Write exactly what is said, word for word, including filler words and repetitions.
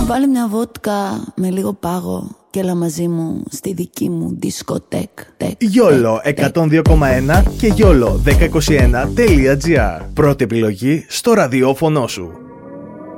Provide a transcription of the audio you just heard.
Βάλε μια βότκα με λίγο πάγο και έλα μαζί μου στη δική μου δισκοτέκ. Γιόλο εκατόν δύο κόμμα ένα και γιόλο δέκα είκοσι ένα τελεία τζι άρ. Πρώτη επιλογή στο ραδιόφωνο σου.